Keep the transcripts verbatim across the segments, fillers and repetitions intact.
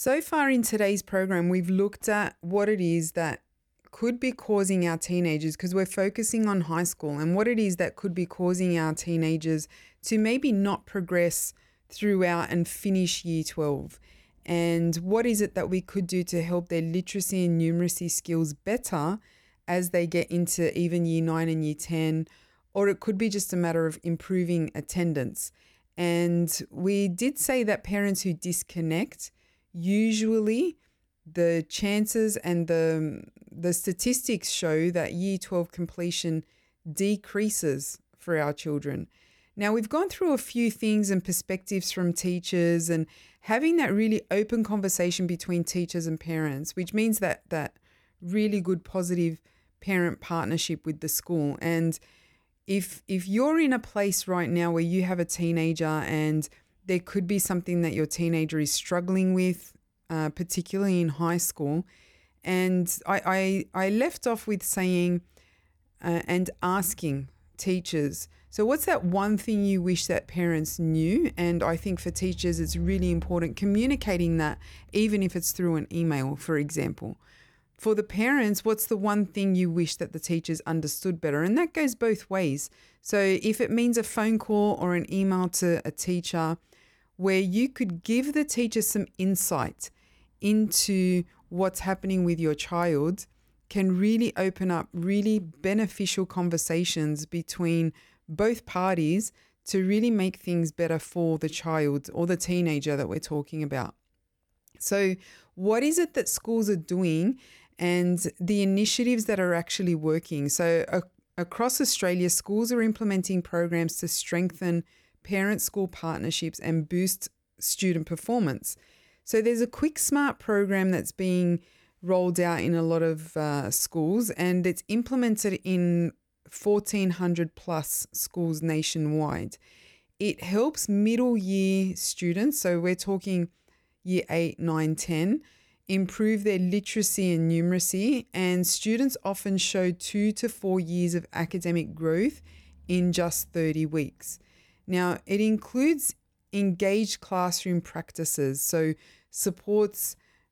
So far in today's program, we've looked at what it is that could be causing our teenagers, because we're focusing on high school, and what it is that could be causing our teenagers to maybe not progress throughout and finish year twelve. And what is it that we could do to help their literacy and numeracy skills better as they get into even year nine and year ten, or it could be just a matter of improving attendance. And we did say that parents who disconnect, usually the chances and the the statistics show that year twelve completion decreases for our children. Now, we've gone through a few things and perspectives from teachers and having that really open conversation between teachers and parents, which means that that really good positive parent partnership with the school. And if if you're in a place right now where you have a teenager and there could be something that your teenager is struggling with, uh, particularly in high school, and I, I, I left off with saying uh, and asking teachers, so what's that one thing you wish that parents knew? And I think for teachers, it's really important communicating that, even if it's through an email, for example. For the parents, what's the one thing you wish that the teachers understood better? And that goes both ways. So if it means a phone call or an email to a teacher where you could give the teacher some insight into what's happening with your child, can really open up really beneficial conversations between both parties to really make things better for the child or the teenager that we're talking about. So what is it that schools are doing and the initiatives that are actually working? So uh, across Australia, schools are implementing programs to strengthen parent-school partnerships and boost student performance. So there's a Quick Smart program that's being rolled out in a lot of uh, schools, and it's implemented in fourteen hundred plus schools nationwide. It helps middle year students, so we're talking year eight, nine, ten, improve their literacy and numeracy, and students often show two to four years of academic growth in just thirty weeks. Now, it includes engaged classroom practices, so supports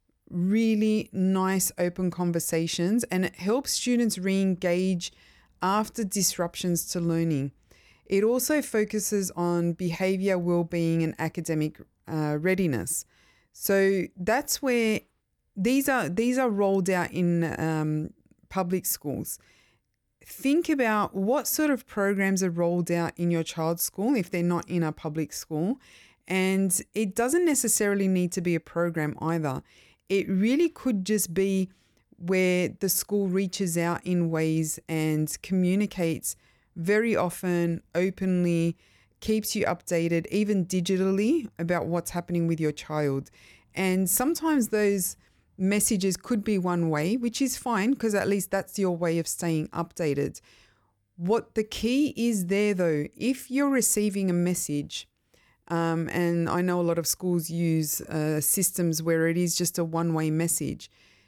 really nice open conversations, and it helps students re-engage after disruptions to learning. It also focuses on behaviour, well-being and academic uh, readiness. So that's where these are these are rolled out in um, public schools. Think about what sort of programs are rolled out in your child's school if they're not in a public school. And it doesn't necessarily need to be a program either. It really could just be where the school reaches out in ways and communicates very often, openly, keeps you updated, even digitally, about what's happening with your child. And sometimes those messages could be one way, which is fine because at least that's your way of staying updated. What the key is there though, if you're receiving a message, um, and I know a lot of schools use uh, systems where it is just a one-way message,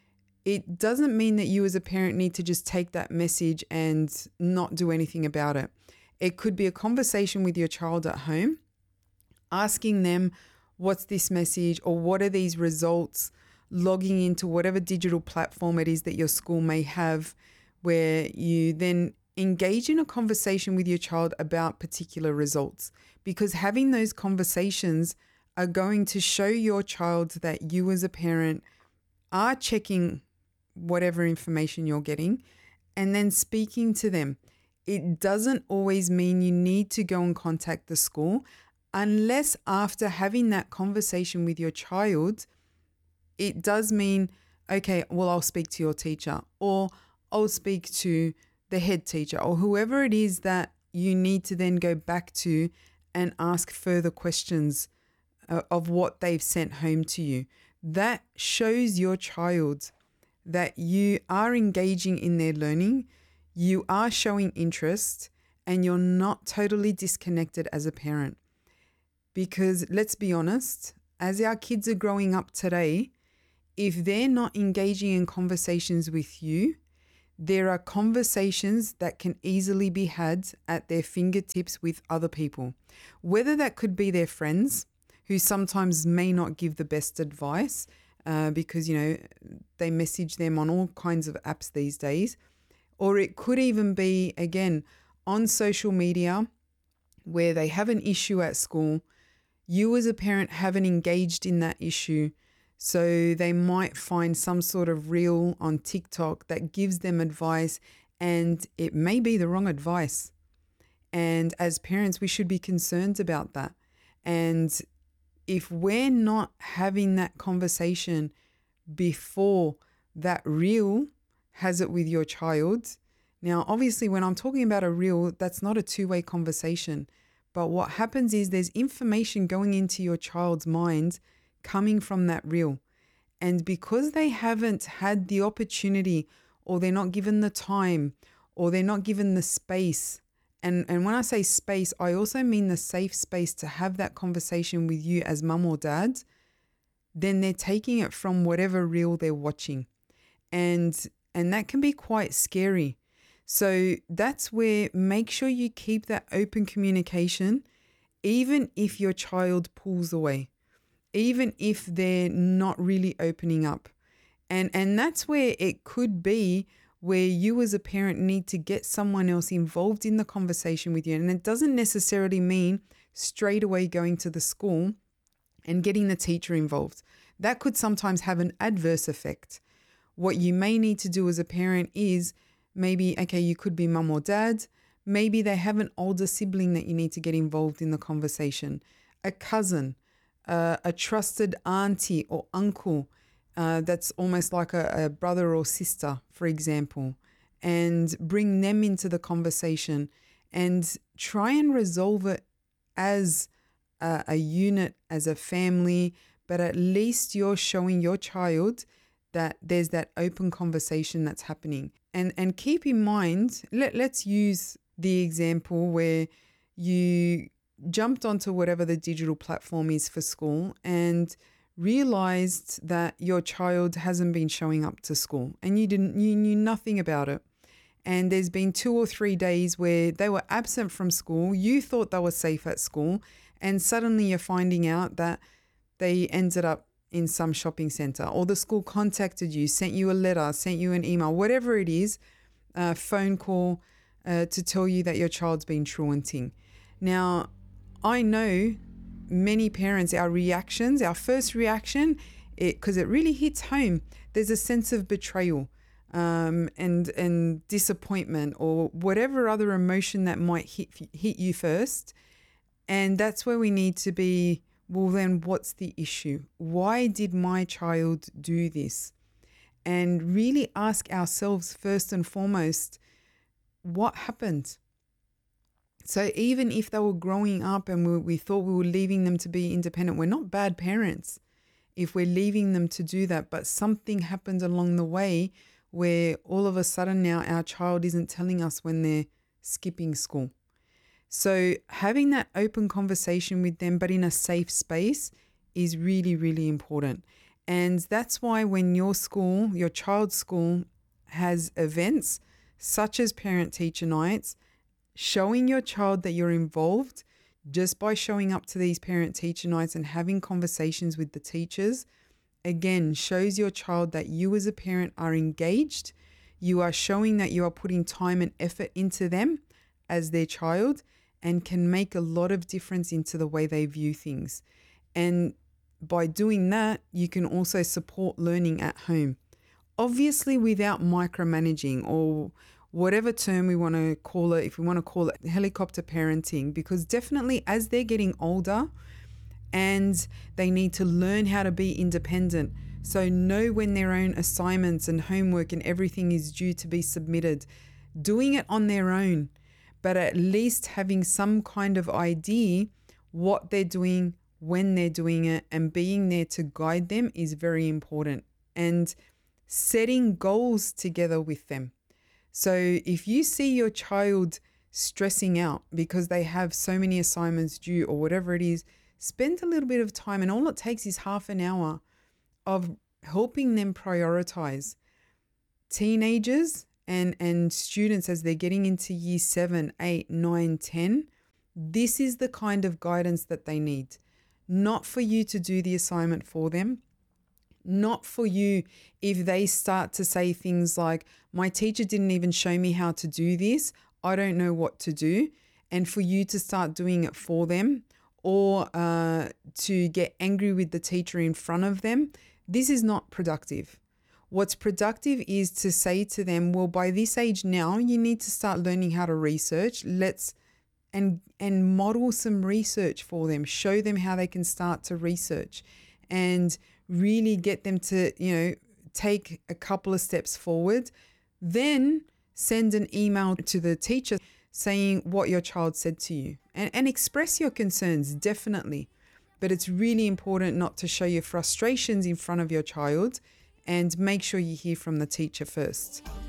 it doesn't mean that you as a parent need to just take that message and not do anything about it. It could be a conversation with your child at home, asking them, what's this message or what are these results, logging into whatever digital platform it is that your school may have, where you then engage in a conversation with your child about particular results, because having those conversations are going to show your child that you as a parent are checking whatever information you're getting and then speaking to them. It doesn't always mean you need to go and contact the school unless after having that conversation with your child, it does mean, okay, well, I'll speak to your teacher or I'll speak to the head teacher or whoever it is that you need to then go back to and ask further questions uh, of what they've sent home to you. That shows your child that you are engaging in their learning, you are showing interest, and you're not totally disconnected as a parent. Because let's be honest, as our kids are growing up today, if they're not engaging in conversations with you, there are conversations that can easily be had at their fingertips with other people. Whether that could be their friends, who sometimes may not give the best advice, uh, because, you know, they message them on all kinds of apps these days. Or it could even be, again, on social media where they have an issue at school. You as a parent haven't engaged in that issue. So they might find some sort of reel on TikTok that gives them advice, and it may be the wrong advice. And as parents, we should be concerned about that. And if we're not having that conversation before that reel has it with your child, now, obviously, when I'm talking about a reel, that's not a two-way conversation. But what happens is there's information going into your child's mind coming from that reel. And because they haven't had the opportunity, or they're not given the time, or they're not given the space, and, and when I say space, I also mean the safe space to have that conversation with you as mum or dad, then they're taking it from whatever reel they're watching. And, and that can be quite scary. So that's where make sure you keep that open communication, even if your child pulls away, even if they're not really opening up. And, and that's where it could be where you as a parent need to get someone else involved in the conversation with you. And it doesn't necessarily mean straight away going to the school and getting the teacher involved. That could sometimes have an adverse effect. What you may need to do as a parent is maybe, okay, you could be mum or dad. Maybe they have an older sibling that you need to get involved in the conversation, a cousin, uh, a trusted auntie or uncle uh, that's almost like a, a brother or sister, for example, and bring them into the conversation and try and resolve it as a, a unit, as a family, but at least you're showing your child that there's that open conversation that's happening. And and keep in mind, let, let's use the example where you jumped onto whatever the digital platform is for school and realized that your child hasn't been showing up to school and you didn't you knew nothing about it. And there's been two or three days where they were absent from school. You thought they were safe at school, and suddenly you're finding out that they ended up in some shopping center, or the school contacted you, sent you a letter, sent you an email, whatever it is, a phone call uh, to tell you that your child's been truanting. Now, I know many parents, our reactions, our first reaction, because it, it really hits home, there's a sense of betrayal um, and and disappointment or whatever other emotion that might hit hit you first. And that's where we need to be. Well, then what's the issue? Why did my child do this? And really ask ourselves first and foremost, what happened? So even if they were growing up and we, we thought we were leaving them to be independent, we're not bad parents if we're leaving them to do that. But something happened along the way where all of a sudden now our child isn't telling us when they're skipping school. So having that open conversation with them, but in a safe space, is really, really important. And that's why when your school, your child's school, has events such as parent-teacher nights, showing your child that you're involved just by showing up to these parent-teacher nights and having conversations with the teachers, again, shows your child that you as a parent are engaged. You are showing that you are putting time and effort into them as their child, and can make a lot of difference into the way they view things. And by doing that, you can also support learning at home. Obviously without micromanaging, or whatever term we want to call it, if we want to call it helicopter parenting, because definitely as they're getting older and they need to learn how to be independent, so know when their own assignments and homework and everything is due to be submitted, doing it on their own, but at least having some kind of idea what they're doing, when they're doing it, and being there to guide them is very important. And setting goals together with them. So if you see your child stressing out because they have so many assignments due or whatever it is, spend a little bit of time, and all it takes is half an hour of helping them prioritize. Teenagers and, and students as they're getting into year seven, eight, nine, ten, this is the kind of guidance that they need. Not for you to do the assignment for them, Not for you if they start to say things like, my teacher didn't even show me how to do this, I don't know what to do, and for you to start doing it for them, or uh, to get angry with the teacher in front of them. This is not productive. What's productive is to say to them, well, by this age now, you need to start learning how to research. Let's and and model some research for them. Show them how they can start to research and really get them to, you know, take a couple of steps forward. Then send an email to the teacher saying what your child said to you, and, and express your concerns, definitely. But it's really important not to show your frustrations in front of your child, and make sure you hear from the teacher first.